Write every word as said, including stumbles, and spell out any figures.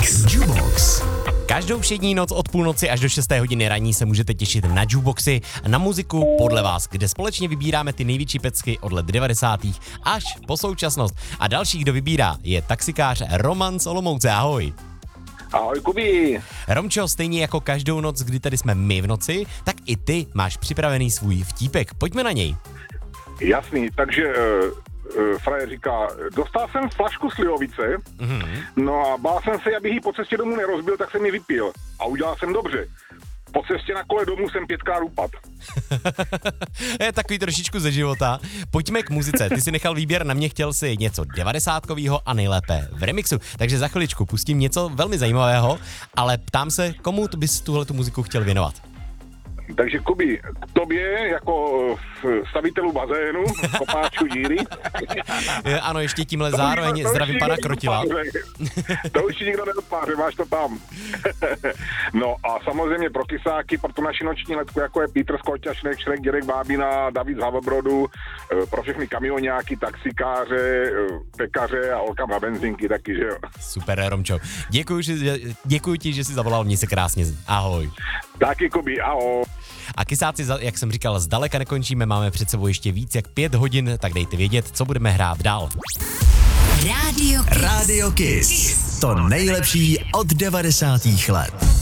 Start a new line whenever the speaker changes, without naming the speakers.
Jukebox. Jukebox.
Každou všední noc od půlnoci až do šesté hodiny ranní se můžete těšit na jukeboxy, na muziku podle vás, kde společně vybíráme ty největší pecky od let devadesátých až po současnost. A další, kdo vybírá, je taxikář Roman z Olomouce. Ahoj.
Ahoj, Kubi.
Romčo, stejně jako každou noc, kdy tady jsme my v noci, tak i ty máš připravený svůj vtípek. Pojďme na něj.
Jasný, takže uh, uh, frajer říká, dostal jsem flašku slivovice, mm-hmm. no a bál jsem se, abych ji po cestě domů nerozbil, tak jsem ji vypil. A udělal jsem dobře. Po cestě na kole domů jsem pětkrát upad.
Je takový trošičku ze života. Pojďme k muzice. Ty si nechal výběr, na mě chtěl si něco devadesátkovýho a nejlépe v remixu. Takže za chviličku pustím něco velmi zajímavého, ale ptám se, komu bys tuhletu muziku chtěl věnovat?
Takže Kubi, k tobě jako stavitelu bazénu, kopáčku díry.
Ano, ještě tímhle zároveň
to
zdravím pana Krotila.
To už nikdo neodpáře, máš to tam. No a samozřejmě pro kysáky, pro tu naši noční letku, jako je Petr Skoťašnek, Šrek, Děrek Bábina, David z Havobrodu, pro všechny kamioňáky, taxikáře, pekaře a olkam na benzinky taky, že jo.
Super, Romčo. Děkuju, že, děkuju ti, že jsi zavolal, mě se krásně. Ahoj.
Taky, Kubi, ahoj.
A kysáci, jak jsem říkal, zdaleka nekončíme, máme před sebou ještě víc jak pět hodin, tak dejte vědět, co budeme hrát dál.
Radio Kiss. Radio Kiss. To nejlepší od devadesátých let.